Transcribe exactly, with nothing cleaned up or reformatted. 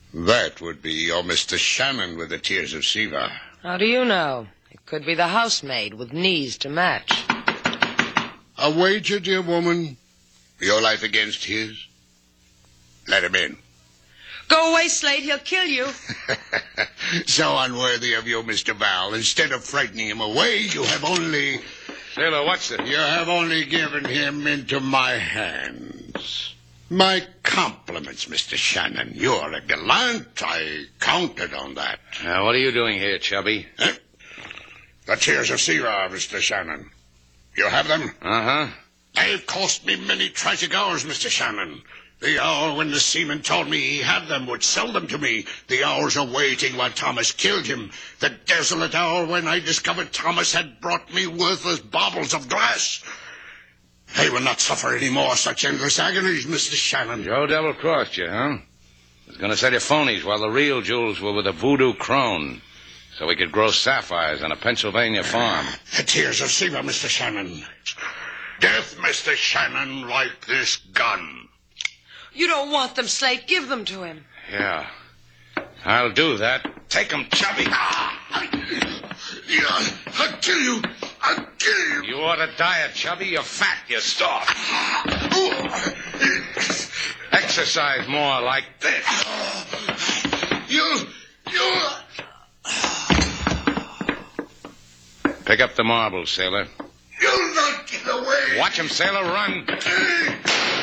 That would be your Mister Shannon with the Tears of Siva. How do you know? It could be the housemaid with knees to match. A wager, dear woman? Your life against his? Let him in. Go away, Slate. He'll kill you. So unworthy of you, Mister Val. Instead of frightening him away, you have only... Sailor, what's it? You have only given him into my hands. My compliments, Mister Shannon. You're a gallant. I counted on that. Now, what are you doing here, Chubby? Huh? The Tears of Siva, Mister Shannon. You have them? Uh-huh. They've cost me many tragic hours, Mister Shannon. The hour when the seaman told me he had them would sell them to me. The hours of waiting while Thomas killed him. The desolate hour when I discovered Thomas had brought me worthless baubles of glass. I will not suffer any more such endless agonies, Mister Shannon. Joe double-crossed you, huh? Was going to sell you phonies while the real jewels were with a voodoo crone, so we could grow sapphires on a Pennsylvania farm. Uh, the Tears of Siva, Mister Shannon. Death, Mister Shannon, like this gun. You don't want them, Slate. Give them to him. Yeah. I'll do that. Take them, Chubby. Ah, yeah, I'll kill you. I'll kill you. You ought to diet, Chubby. You're fat. You're starved. Exercise more like this. You, you... Pick up the marbles, sailor. You'll not get away. Watch him, sailor. Run.